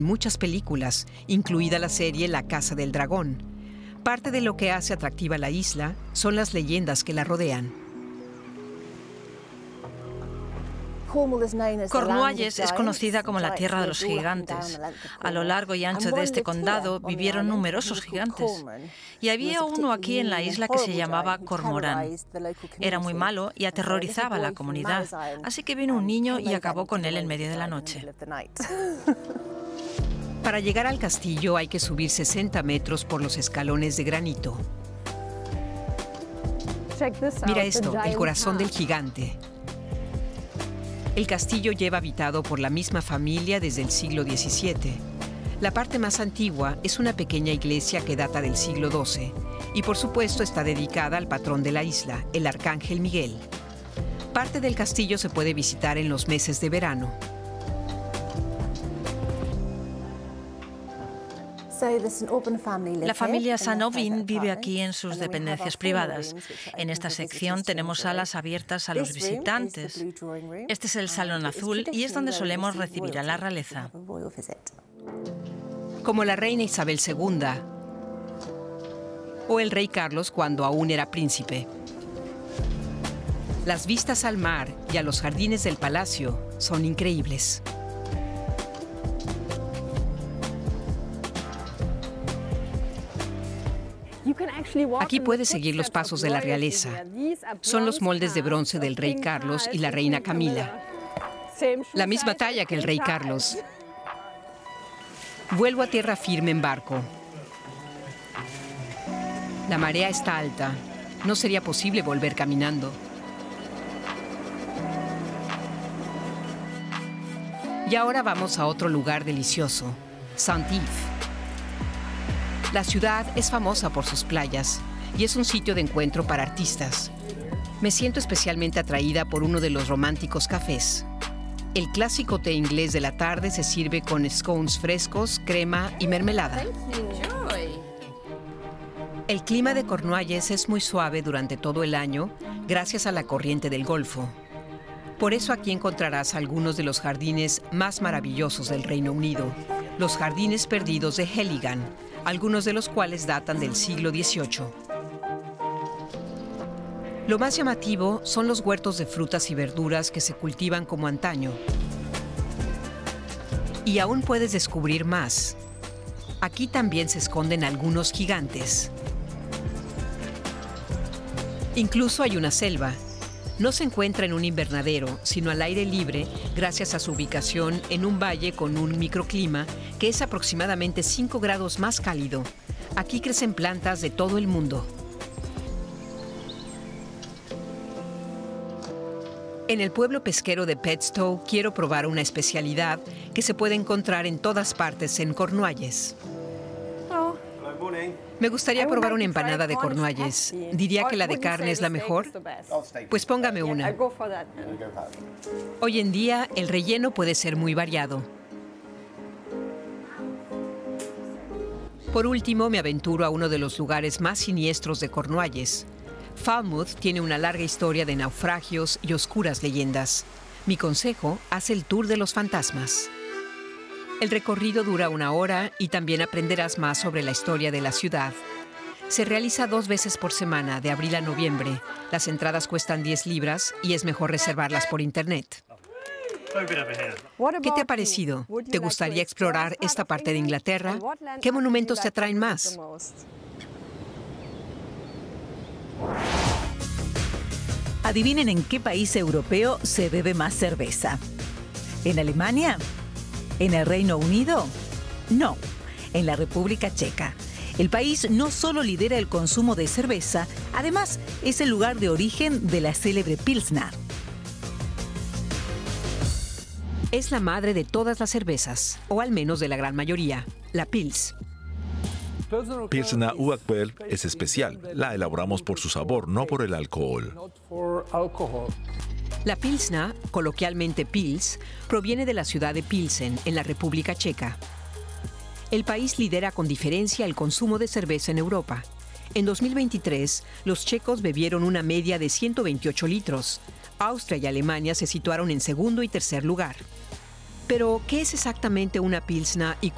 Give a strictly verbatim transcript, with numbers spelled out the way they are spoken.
muchas películas, incluida la serie La Casa del Dragón. Parte de lo que hace atractiva la isla son las leyendas que la rodean. Cornualles es conocida como la tierra de los gigantes. A lo largo y ancho de este condado vivieron numerosos gigantes. Y había uno aquí en la isla que se llamaba Cormorán. Era muy malo y aterrorizaba a la comunidad, así que vino un niño y acabó con él en medio de la noche. Para llegar al castillo hay que subir sesenta metros por los escalones de granito. Mira esto, el corazón del gigante. El castillo lleva habitado por la misma familia desde el siglo diecisiete. La parte más antigua es una pequeña iglesia que data del siglo doce y por supuesto está dedicada al patrón de la isla, el Arcángel Miguel. Parte del castillo se puede visitar en los meses de verano. La familia Sanovin vive aquí en sus dependencias privadas. En esta sección tenemos salas abiertas a los visitantes. Este es el Salón Azul y es donde solemos recibir a la realeza. Como la reina Isabel segunda o el rey Carlos cuando aún era príncipe. Las vistas al mar y a los jardines del palacio son increíbles. Aquí puedes seguir los pasos de la realeza. Son los moldes de bronce del rey Carlos y la reina Camila. La misma talla que el rey Carlos. Vuelvo a tierra firme en barco. La marea está alta. No sería posible volver caminando. Y ahora vamos a otro lugar delicioso, Saint-Yves. La ciudad es famosa por sus playas y es un sitio de encuentro para artistas. Me siento especialmente atraída por uno de los románticos cafés. El clásico té inglés de la tarde se sirve con scones frescos, crema y mermelada. El clima de Cornualles es muy suave durante todo el año gracias a la corriente del Golfo. Por eso aquí encontrarás algunos de los jardines más maravillosos del Reino Unido, los jardines perdidos de Heligan, algunos de los cuales datan del siglo dieciocho. Lo más llamativo son los huertos de frutas y verduras que se cultivan como antaño. Y aún puedes descubrir más. Aquí también se esconden algunos gigantes. Incluso hay una selva. No se encuentra en un invernadero, sino al aire libre, gracias a su ubicación en un valle con un microclima que es aproximadamente cinco grados más cálido. Aquí crecen plantas de todo el mundo. En el pueblo pesquero de Padstow quiero probar una especialidad que se puede encontrar en todas partes en Cornualles. Me gustaría probar una empanada de Cornualles. ¿Diría que la de carne es la mejor? Pues póngame una. Hoy en día, el relleno puede ser muy variado. Por último, me aventuro a uno de los lugares más siniestros de Cornualles. Falmouth tiene una larga historia de naufragios y oscuras leyendas. Mi consejo, haz el tour de los fantasmas. El recorrido dura una hora y también aprenderás más sobre la historia de la ciudad. Se realiza dos veces por semana, de abril a noviembre. Las entradas cuestan diez libras y es mejor reservarlas por internet. ¿Qué te ha parecido? ¿Te gustaría explorar esta parte de Inglaterra? ¿Qué monumentos te atraen más? Adivinen en qué país europeo se bebe más cerveza. ¿En Alemania? ¿En el Reino Unido? No, en la República Checa. El país no solo lidera el consumo de cerveza, además es el lugar de origen de la célebre Pilsner. Es la madre de todas las cervezas, o al menos de la gran mayoría, la Pils. Pilsner Urquell es especial. La elaboramos por su sabor, no por el alcohol. La Pilsner, coloquialmente Pils, proviene de la ciudad de Pilsen, en la República Checa. El país lidera con diferencia el consumo de cerveza en Europa. En dos mil veintitrés, los checos bebieron una media de ciento veintiocho litros. Austria y Alemania se situaron en segundo y tercer lugar. Pero, ¿qué es exactamente una Pilsner y